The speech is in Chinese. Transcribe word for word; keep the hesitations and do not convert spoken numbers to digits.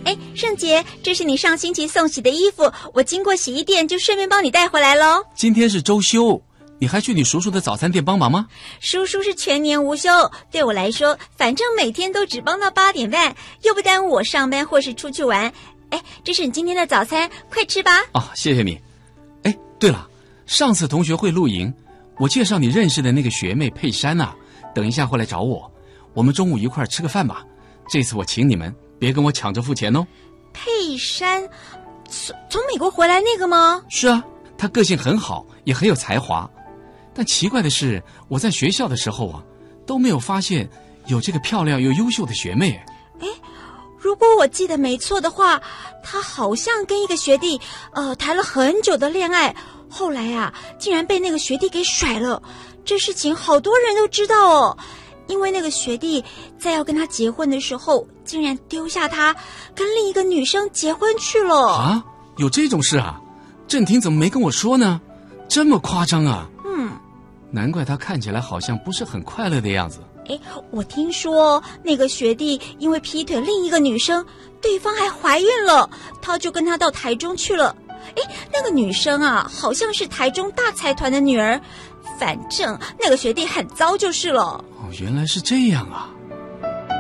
哎，盛杰，这是你上星期送洗的衣服，我经过洗衣店就顺便帮你带回来咯。 今天是周休，你还去你叔叔的早餐店帮忙吗？ 叔叔是全年无休，对我来说，反正每天都只帮到八点半，又不耽误我上班或是出去玩。哎，这是你今天的早餐，快吃吧。 啊，谢谢你。哎，对了，上次同学会露营，我介绍你认识的那个学妹佩珊啊，等一下会来找我，我们中午一块儿吃个饭吧。这次我请你们，别跟我抢着付钱哦。 佩珊，从从美国回来那个吗？ 是啊，她个性很好，也很有才华。但奇怪的是，我在学校的时候啊，都没有发现有这个漂亮又优秀的学妹。 哎，如果我记得没错的话，她好像跟一个学弟呃谈了很久的恋爱，后来啊竟然被那个学弟给甩了。这事情好多人都知道哦，因为那个学弟在要跟他结婚的时候，竟然丢下他跟另一个女生结婚去了。 啊，有这种事啊？郑婷怎么没跟我说呢？这么夸张啊？ 嗯， 难怪他看起来好像不是很快乐的样子。 哎，我听说那个学弟因为劈腿另一个女生，对方还怀孕了，他就跟他到台中去了。哎，那个女生啊，好像是台中大财团的女儿，反正那个学弟很糟就是了。 哦，原来是这样啊。